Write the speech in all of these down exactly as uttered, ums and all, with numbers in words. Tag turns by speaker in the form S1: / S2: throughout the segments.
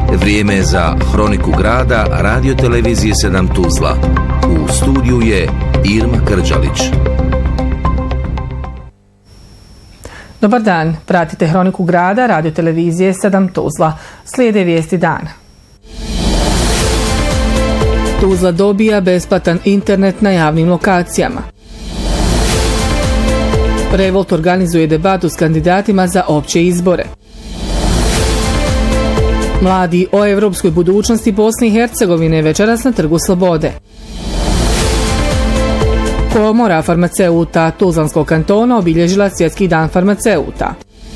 S1: Vrijeme je za Hroniku grada Radio Televizije sedam Tuzla. U studiju je Irma Krđalić.
S2: Dobar dan, pratite Hroniku grada Radio Televizije sedam Tuzla. Slijede vijesti dana. Tuzla dobija besplatan internet na javnim lokacijama. Revolt organizuje debatu s kandidatima za opće izbore. Mladi o evropskoj budućnosti Bosne i Hercegovine večeras na Trgu Slobode. Komora farmaceuta Tuzlanskog kantona obilježila Svjetski dan farmaceuta.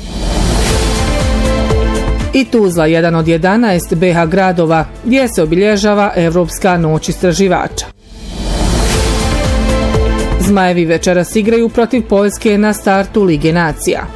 S2: I Tuzla, jedan od jedanaest be ha gradova gdje se obilježava Evropska noć istraživača. Zmajevi večeras igraju protiv Poljske na startu Lige nacija.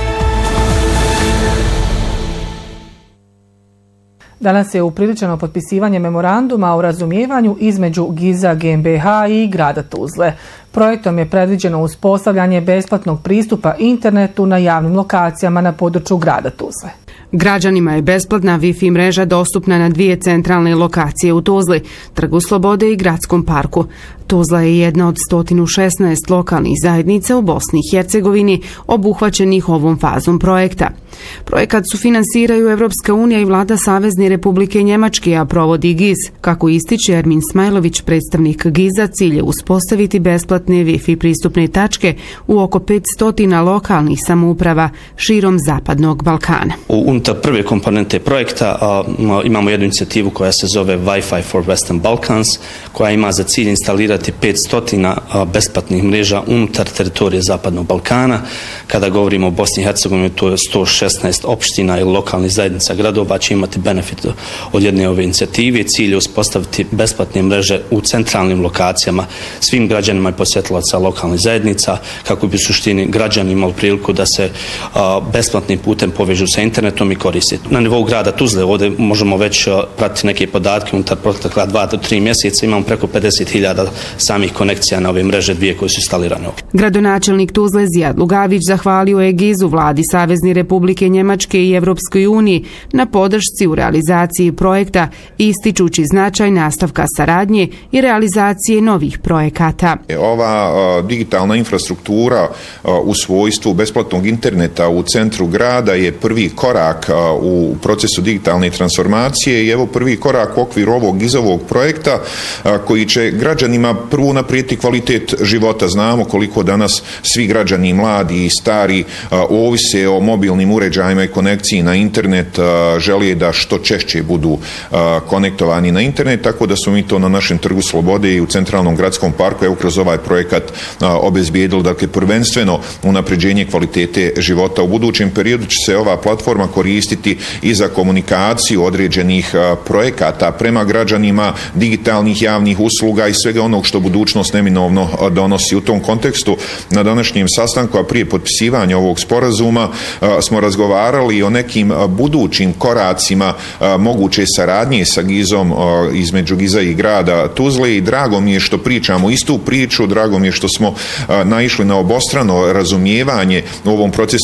S2: Danas je upriličeno potpisivanje memoranduma o razumijevanju između Giza ge em be ha i grada Tuzle. Projektom je predviđeno uspostavljanje besplatnog pristupa internetu na javnim lokacijama na području grada Tuzle.
S3: Građanima je besplatna Wi-Fi mreža dostupna na dvije centralne lokacije u Tuzli, Trgu Slobode i Gradskom parku. Tuzla je jedna od sto šesnaest lokalnih zajednica u Bosni i Hercegovini obuhvaćenih ovom fazom projekta. Projekat sufinansiraju Evropska unija i vlada Savezne Republike Njemačke, a provodi Giz. Kako ističe Ermin Smajlović, predstavnik Giza, cilj je uspostaviti besplatne Wi-Fi pristupne tačke u oko petsto lokalnih samouprava širom Zapadnog Balkana.
S4: Unutar prve komponente projekta a, imamo jednu inicijativu koja se zove Wi-Fi for Western Balkans, koja ima za cilj instalirati petsto besplatnih mreža unutar teritorije Zapadnog Balkana. Kada govorimo o Bosni i Hercegovini, to je sto šesnaest opština ili lokalnih zajednica gradova će imati benefit od jedne ove inicijative. Cilj je uspostaviti besplatne mreže u centralnim lokacijama svim građanima i posjetilaca lokalnih zajednica, kako bi u suštini građani imali priliku da se a, besplatnim putem povežu sa internetom i koriste. Na nivou grada Tuzle ovdje možemo već a, pratiti neke podatke unutar protekla dva do tri mjeseca. Imamo preko pedeset hiljada samih konekcija na ove mreže dvije koje su instalirane ovdje.
S3: Gradonačelnik Tuzle Zijad Lugavić zahvalio je Gizu, vladi Savezne Republike Njemačke i Evropskoj uniji na podršci u realizaciji projekta, ističući značaj nastavka saradnje i realizacije novih projekata.
S5: Ova uh, digitalna infrastruktura uh, u svojstvu besplatnog interneta u centru grada je prvi korak uh, u procesu digitalne transformacije i evo prvi korak u okviru ovog Gizovog projekta uh, koji će građanima prvo unaprijediti kvalitet života. Znamo koliko danas svi građani, mladi i stari, uh, ovise o mobilnim uređajima i konekciji na internet, uh, žele da što češće budu uh, konektovani na internet, tako da smo mi to na našem Trgu Slobode i u centralnom gradskom parku evo kroz ovaj projekat uh, obezbijedili, dakle prvenstveno unapređenje kvalitete života. U budućem periodu će se ova platforma koristiti i za komunikaciju određenih uh, projekata prema građanima, digitalnih javnih usluga i svega onog što budućnost neminovno uh, donosi. U tom kontekstu na današnjem sastanku, a prije potpisivanja ovog sporazuma, uh, smo razgovarali o nekim uh, budućim koracima uh, moguće saradnje sa Gizom uh, između Giza i grada Tuzle i drago mi je što pričamo istu priču, drago mi je što smo uh, naišli na obostrano razumijevanje u ovom procesu